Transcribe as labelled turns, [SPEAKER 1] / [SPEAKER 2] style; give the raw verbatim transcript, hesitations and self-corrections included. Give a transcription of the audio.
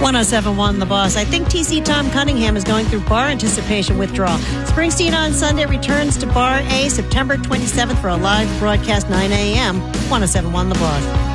[SPEAKER 1] one oh seven point one The Boss. I think T C Tom Cunningham is going through bar anticipation withdrawal. Springsteen on Sunday returns to Bar A September twenty-seventh for a live broadcast, nine a.m. one oh seven point one The Boss.